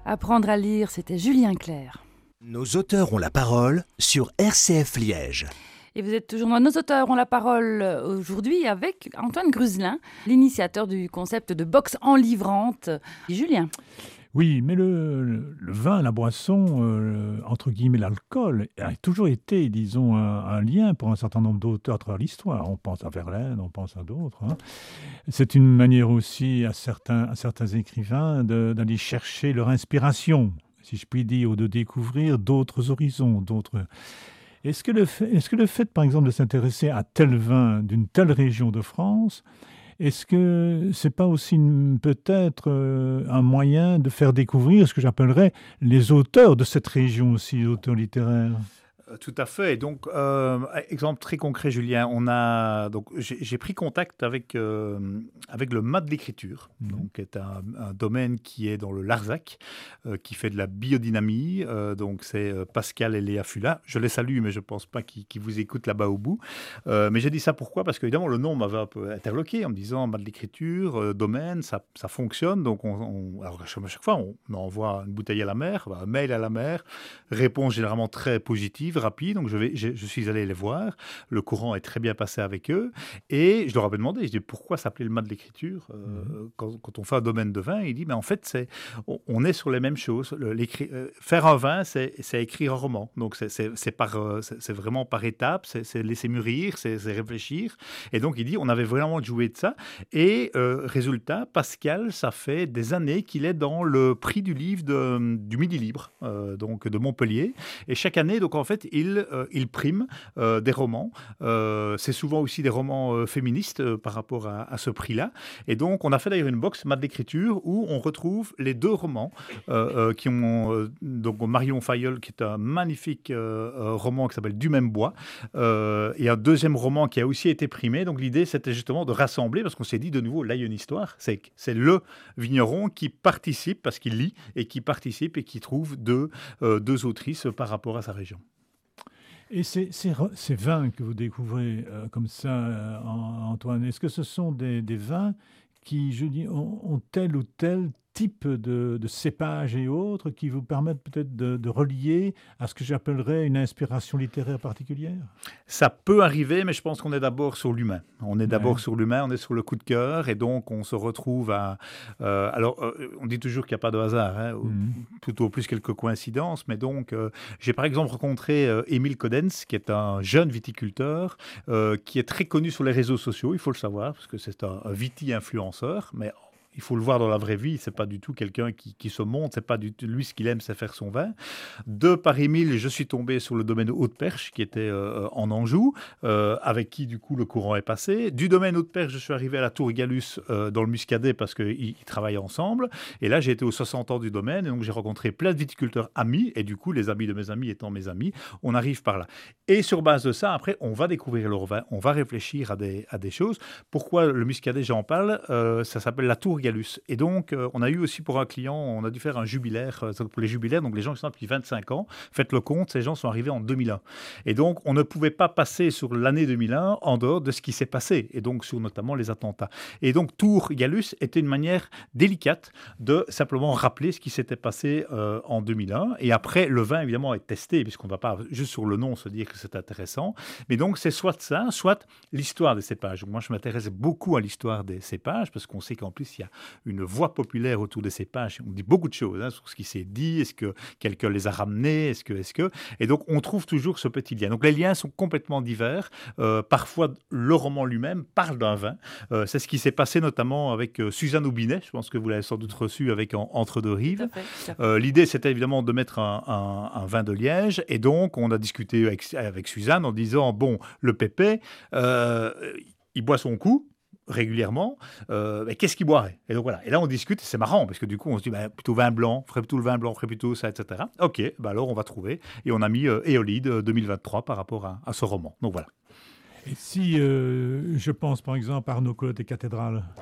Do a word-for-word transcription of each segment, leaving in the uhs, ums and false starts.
Apprendre à lire, c'était Julien Clerc. Nos auteurs ont la parole sur R C F Liège. Et vous êtes toujours dans Nos auteurs ont la parole aujourd'hui avec Antoine Gruzelin, l'initiateur du concept de box enivrante. Julien. Oui, mais le, le, le vin, la boisson, euh, entre guillemets l'alcool, a toujours été, disons, un, un lien pour un certain nombre d'auteurs à travers l'histoire. On pense à Verlaine, on pense à d'autres. Hein. C'est une manière aussi à certains, à certains écrivains de, d'aller chercher leur inspiration, si je puis dire, ou de découvrir d'autres horizons, d'autres... Est-ce que le fait, est-ce que le fait, par exemple, de s'intéresser à tel vin d'une telle région de France, est-ce que ce n'est pas aussi une, peut-être euh, un moyen de faire découvrir ce que j'appellerais les auteurs de cette région aussi, les auteurs littéraires ? Tout à fait. Et donc, euh, exemple très concret, Julien, on a donc j'ai, j'ai pris contact avec euh, avec le M A D de l'écriture, mmh. donc qui est un, un domaine qui est dans le Larzac, euh, qui fait de la biodynamie. Euh, donc c'est Pascal et Léa Fula. Je les salue, mais je pense pas qu'ils, qu'ils vous écoutent là-bas au bout. Euh, mais j'ai dit ça pourquoi ? Parce qu'évidemment le nom m'avait un peu interloqué en me disant M A D de l'écriture, euh, domaine, ça ça fonctionne. Donc on, on alors à chaque fois on envoie une bouteille à la mer, un mail à la mer, réponse généralement très positive, rapide, donc je, vais, je, je suis allé les voir, le courant est très bien passé avec eux, et je leur avais demandé, je dis pourquoi s'appeler le M A D de l'écriture euh, mmh. quand, quand on fait un domaine de vin, il dit, mais en fait, c'est, on, on est sur les mêmes choses, le, euh, faire un vin, c'est, c'est écrire un roman, donc c'est, c'est, c'est, par, euh, c'est, c'est vraiment par étapes, c'est, c'est laisser mûrir, c'est, c'est réfléchir, et donc il dit, on avait vraiment joué de ça, et euh, résultat, Pascal, ça fait des années qu'il est dans le prix du livre de, du Midi Libre, euh, donc de Montpellier, et chaque année, donc en fait, il, euh, il prime euh, des romans. Euh, c'est souvent aussi des romans euh, féministes euh, par rapport à, à ce prix-là. Et donc, on a fait d'ailleurs une box M A D d'écriture où on retrouve les deux romans euh, euh, qui ont... Euh, donc, Marion Fayolle, qui est un magnifique euh, euh, roman qui s'appelle Du même bois, euh, et un deuxième roman qui a aussi été primé. Donc, l'idée, c'était justement de rassembler, parce qu'on s'est dit, de nouveau, là, il y a une histoire. C'est, c'est le vigneron qui participe, parce qu'il lit, et qui participe et qui trouve deux, euh, deux autrices par rapport à sa région. Et ces, ces, ces vins que vous découvrez euh, comme ça, euh, Antoine, est-ce que ce sont des, des vins qui, je dis, ont, ont tel ou tel type de, de cépage et autres qui vous permettent peut-être de, de relier à ce que j'appellerais une inspiration littéraire particulière ? Ça peut arriver, mais je pense qu'on est d'abord sur l'humain. On est d'abord ouais. sur l'humain, on est sur le coup de cœur, et donc on se retrouve à... Euh, alors, euh, on dit toujours qu'il n'y a pas de hasard, hein, mm-hmm. tout au plus quelques coïncidences, mais donc euh, j'ai par exemple rencontré euh, Émile Codens, qui est un jeune viticulteur, euh, qui est très connu sur les réseaux sociaux, il faut le savoir, parce que c'est un, un viti-influenceur, mais... Il faut le voir dans la vraie vie, c'est pas du tout quelqu'un qui, qui se montre, c'est pas du tout lui ce qu'il aime, c'est faire son vin. De par Émile, je suis tombé sur le domaine Haute-Perche, qui était euh, en Anjou, euh, avec qui du coup le courant est passé. Du domaine Haute-Perche, je suis arrivé à la Tour Gallus euh, dans le Muscadet parce qu'ils travaillent ensemble. Et là, j'ai été aux soixante ans du domaine, et donc j'ai rencontré plein de viticulteurs amis, et du coup, les amis de mes amis étant mes amis, on arrive par là. Et sur base de ça, après, on va découvrir leur vin, on va réfléchir à des, à des choses. Pourquoi le Muscadet, j'en parle, euh, ça s'appelle la Tour Gallus. Et donc, euh, on a eu aussi pour un client, on a dû faire un jubilaire, euh, pour les jubilaires, donc les gens qui sont là depuis vingt-cinq ans, faites le compte, ces gens sont arrivés en deux mille un. Et donc, on ne pouvait pas passer sur l'année deux mille un en dehors de ce qui s'est passé, et donc sur notamment les attentats. Et donc, Tour Gallus était une manière délicate de simplement rappeler ce qui s'était passé euh, en deux mille un. Et après, le vin, évidemment, est testé, puisqu'on ne va pas juste sur le nom se dire que c'est intéressant. Mais donc, c'est soit ça, soit l'histoire des cépages. Moi, je m'intéresse beaucoup à l'histoire des cépages, parce qu'on sait qu'en plus, il y a une voix populaire autour des cépages. On dit beaucoup de choses hein, sur ce qui s'est dit, est-ce que quelqu'un les a ramenés, est-ce que, est-ce que... Et donc, on trouve toujours ce petit lien. Donc, les liens sont complètement divers. Euh, parfois, le roman lui-même parle d'un vin. Euh, c'est ce qui s'est passé notamment avec euh, Suzanne Aubinet. Je pense que vous l'avez sans doute reçu avec en, Entre deux rives. Tout à fait, tout à fait. Euh, l'idée, c'était évidemment de mettre un, un, un vin de Liège. Et donc, on a discuté avec, avec Suzanne en disant, bon, le pépé, euh, il boit son coup régulièrement, euh, mais qu'est-ce qu'il boirait ? Et donc voilà. Et là, on discute, et c'est marrant, parce que du coup, on se dit, bah, plutôt vin blanc, ferait plutôt le vin blanc, ferait plutôt ça, et cetera. Ok, bah alors on va trouver. Et on a mis euh, Éolide deux mille vingt-trois par rapport à, à ce roman. Donc voilà. Et si euh, je pense par exemple à Arnaud Colotte et Cathédrale Nord ?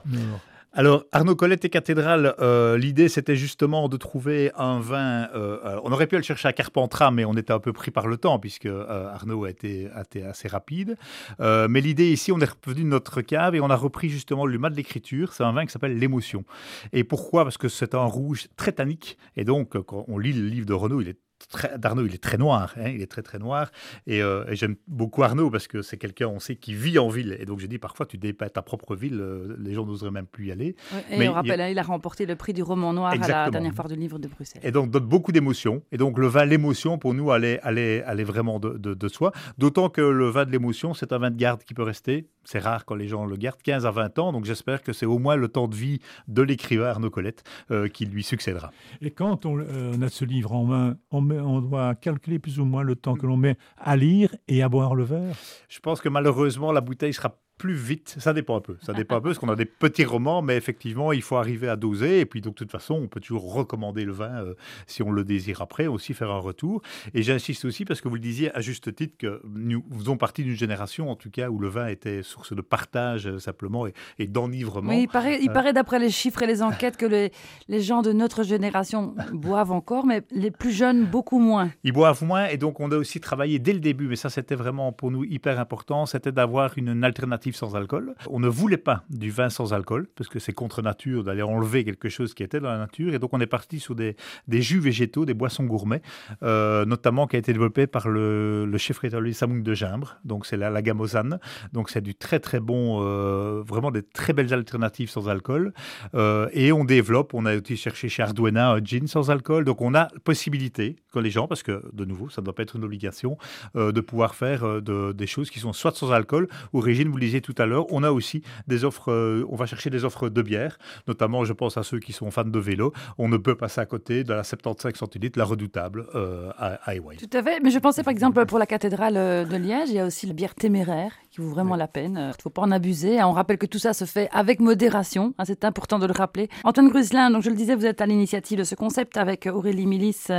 Alors, Arnaud Colette et Cathédrale, euh, l'idée c'était justement de trouver un vin. Euh, on aurait pu le chercher à Carpentras, mais on était un peu pris par le temps, puisque euh, Arnaud a été, a été assez rapide. Euh, mais l'idée ici, on est revenu de notre cave et on a repris justement le mât de l'écriture. C'est un vin qui s'appelle L'Émotion. Et pourquoi? Parce que c'est un rouge très tannique. Et donc, quand on lit le livre de Renaud, il est Très, d'Arnaud, il est très noir, hein, il est très très noir, et, euh, et j'aime beaucoup Arnaud parce que c'est quelqu'un, on sait, qui vit en ville, et donc j'ai dit parfois tu dépeins ta propre ville, euh, les gens n'oseraient même plus y aller. Oui, et mais on rappelle, il, a... il a remporté le prix du roman noir Exactement. à la dernière foire du livre de Bruxelles. Et donc donne beaucoup d'émotions, et donc le vin L'Émotion pour nous allait, allait, allait vraiment de, de, de soi, d'autant que le vin de l'Émotion c'est un vin de garde qui peut rester, c'est rare quand les gens le gardent, quinze à vingt ans, donc j'espère que c'est au moins le temps de vie de l'écrivain Arnaud Colette euh, qui lui succédera. Et quand on, euh, on a ce livre en main, on, met, on doit calculer plus ou moins le temps que l'on met à lire et à boire le verre? Je pense que malheureusement, la bouteille sera plus vite. Ça dépend un peu. Ça dépend un peu parce qu'on a des petits romans, mais effectivement, il faut arriver à doser. Et puis, donc, de toute façon, on peut toujours recommander le vin euh, si on le désire après, aussi faire un retour. Et j'insiste aussi parce que vous le disiez à juste titre que nous faisons partie d'une génération, en tout cas, où le vin était source de partage euh, simplement et, et d'enivrement. Oui, il paraît, il euh... paraît d'après les chiffres et les enquêtes que les, les gens de notre génération boivent encore, mais les plus jeunes, beaucoup moins. Ils boivent moins et donc on a aussi travaillé dès le début, mais ça, c'était vraiment pour nous hyper important, c'était d'avoir une, une alternative sans alcool. On ne voulait pas du vin sans alcool, parce que c'est contre nature d'aller enlever quelque chose qui était dans la nature. Et donc, on est parti sur des, des jus végétaux, des boissons gourmets, euh, notamment qui a été développé par le, le chef étoilé Samoun de Gimbre. Donc, c'est la, la gamosane. Donc, c'est du très, très bon, euh, vraiment des très belles alternatives sans alcool. Euh, et on développe, on a aussi cherché chez Ardouena un gin sans alcool. Donc, on a possibilité que les gens, parce que, de nouveau, ça ne doit pas être une obligation, euh, de pouvoir faire euh, de, des choses qui sont soit sans alcool, ou Régine, vous le disiez tout à l'heure, on a aussi des offres, euh, on va chercher des offres de bière, notamment je pense à ceux qui sont fans de vélo. On ne peut passer à côté de la soixante-quinze centilitres, la Redoutable euh, à, à Ewayn. Tout à fait, mais je pensais par exemple pour la cathédrale de Liège, il y a aussi la bière téméraire qui vaut vraiment oui. la peine. Il ne faut pas en abuser. On rappelle que tout ça se fait avec modération, hein, c'est important de le rappeler. Antoine Gruzelin, donc je le disais, vous êtes à l'initiative de ce concept avec Aurélie Milis